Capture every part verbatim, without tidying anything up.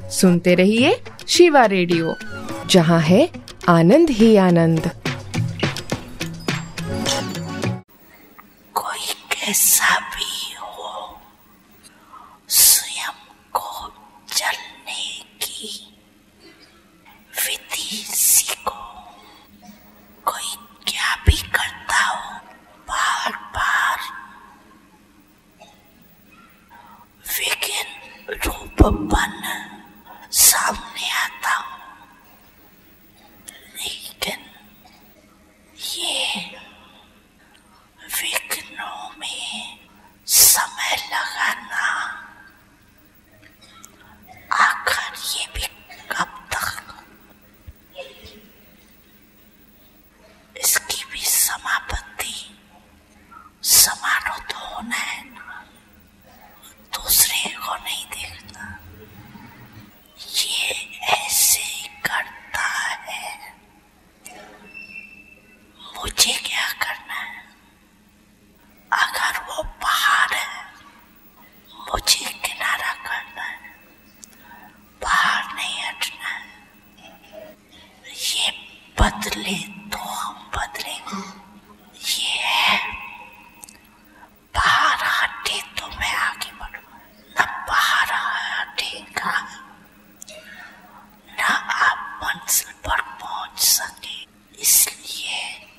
सुनते रहिए शिवा रेडियो, जहाँ है आनंद ही आनंद। कोई कैसा भी हो, स्वयं को जलने की विधि सीखो। कोई क्या भी करता हो, बार बार विघ्न रूप बन सामने आता हो, लेकिन ये विघ्नों में समय लगाना आखिर ये भी कब तक, इसकी भी समाप्ति समारोह तो होना है, दूसरे को नहीं देखना। ये ऐसे ही करता है, मुझे क्या करना है? अगर वो बाहर है, मुझे किनारा करना है, बाहर नहीं हटना है। ये बदले तो हम बदलेंगे, ये है बाहर हटे तो मैं आगे बढ़ूं, न बाहर हटेगा न आप मंजिल पर पहुंच सके। इसलिए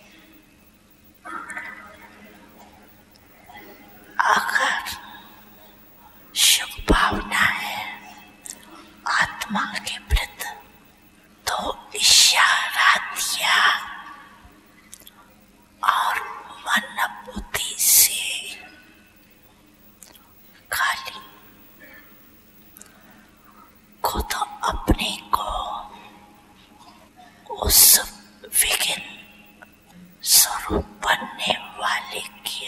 अगर शुभ भावना है आत्मा के प्रति, तो इशारा दिया और मन बुद्धि से खाली खुद अपने को उस विघ्न स्वरूप बनने वाले के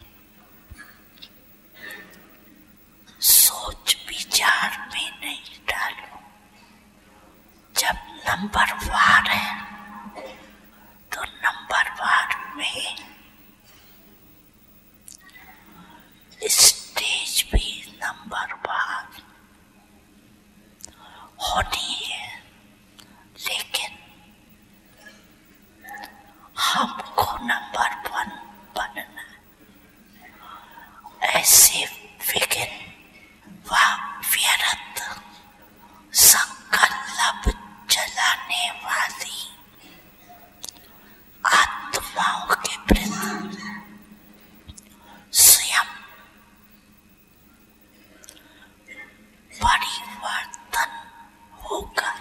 सोच विचार में नहीं डालो। जब नंबर वार है तो नंबर वार में स्टेज भी नंबर वार होनी है, लेकिन हमको नंबर वन बनना। ऐसे विघ्न व व्यर्थ संकल्प जलाने वाली आत्माओं के प्रति स्वयं परिवर्तन होकर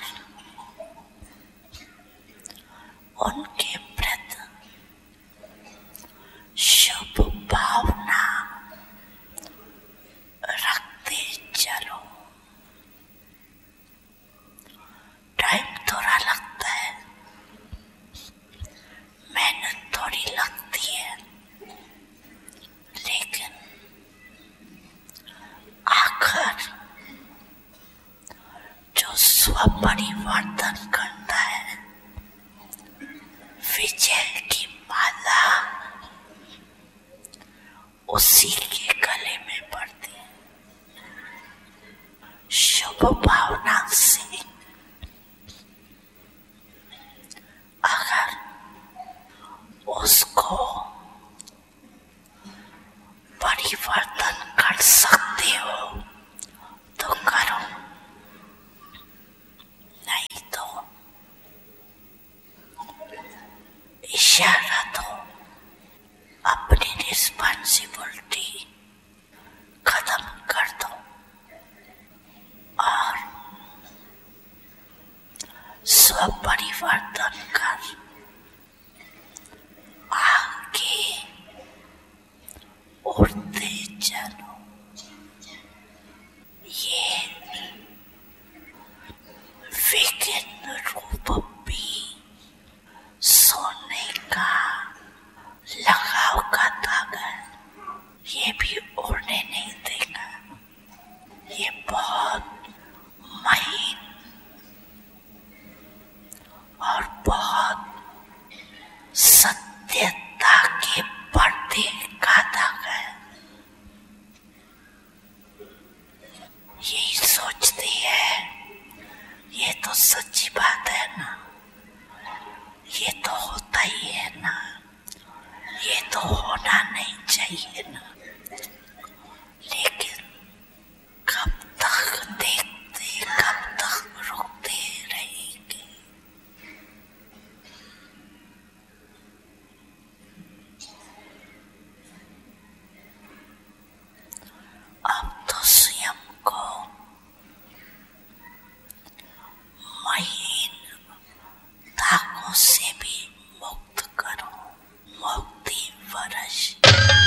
उनके प्रति शुभ भावना रखते चलो। टाइम थोड़ा लगता है, मेहनत थोड़ी लगती है, लेकिन आखिर जो स्व परिवर्तन करता है, विजय की माला उसी के गले में पड़ती है। शुभ भावना से अगर उसको परिवर्तन कर सकते हो तो करो, नहीं तो इशारा दो, अपनी रिस्पॉन्सिबिलिटी खत्म कर दो और स्व परिवर्तन कर आगे उड़ते चलो। ये विघ्न रूप भी सोने का लगाव का धागा, ये भी उड़ने नहीं देगा। ये बहुत महीन और बहुत सत्यता के पर्दे का धागा है। यही सोचती है तो सच्ची बात है ना, ये तो होता ही है ना, ये तो होना